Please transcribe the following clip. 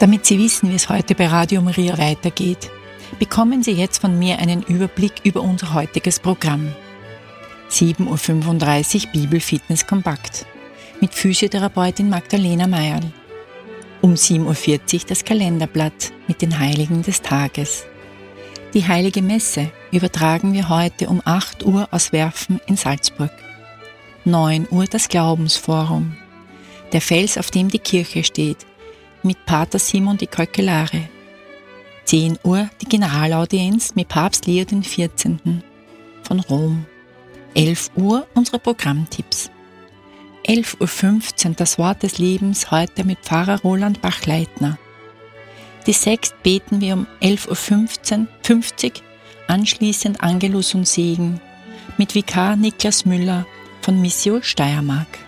Damit Sie wissen, wie es heute bei Radio Maria weitergeht, bekommen Sie jetzt von mir einen Überblick über unser heutiges Programm. 7.35 Uhr Bibelfitness kompakt mit Physiotherapeutin Magdalena Meierl. Um 7.40 Uhr das Kalenderblatt mit den Heiligen des Tages. Die Heilige Messe übertragen wir heute um 8 Uhr aus Werfen in Salzburg. 9 Uhr das Glaubensforum. Der Fels, auf dem die Kirche steht, mit Pater Simon de Coquelare. 10 Uhr die Generalaudienz mit Papst Leo XIV. Von Rom. 11 Uhr unsere Programmtipps. 11.15 Uhr das Wort des Lebens heute mit Pfarrer Roland Bachleitner. Die Sext beten wir um 11.50 Uhr, anschließend Angelus und Segen mit Vikar Niklas Müller von Missio Steiermark.